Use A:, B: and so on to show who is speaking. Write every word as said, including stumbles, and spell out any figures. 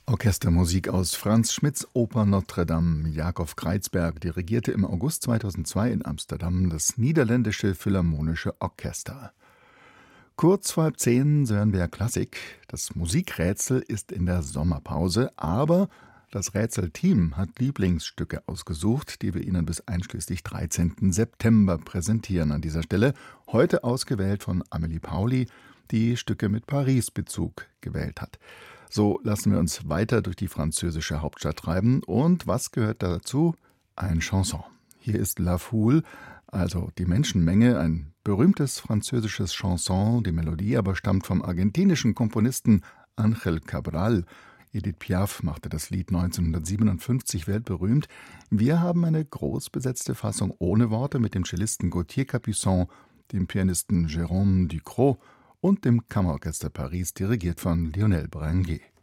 A: Orchestermusik aus Franz Schmidts Oper Notre Dame. Jakob Kreizberg dirigierte im August zweitausendzwei in Amsterdam das Niederländische Philharmonische Orchester. Kurz vor halb zehn hören wir Klassik. Das Musikrätsel ist in der Sommerpause, aber das Rätselteam hat Lieblingsstücke ausgesucht, die wir Ihnen bis einschließlich dreizehnten September präsentieren. An dieser Stelle heute ausgewählt von Amelie Pauli, die Stücke mit Paris-Bezug gewählt hat. So lassen wir uns weiter durch die französische Hauptstadt treiben. Und was gehört dazu? Ein Chanson. Hier ist La Foule, also die Menschenmenge, ein berühmtes französisches Chanson. Die Melodie aber stammt vom argentinischen Komponisten Ángel Cabral. Edith Piaf machte das Lied neunzehnhundertsiebenundfünfzig weltberühmt. Wir haben eine groß besetzte Fassung ohne Worte mit dem Cellisten Gauthier Capuçon, dem Pianisten Jérôme Ducrot und dem Kammerorchester Paris, dirigiert von Lionel Berenguer.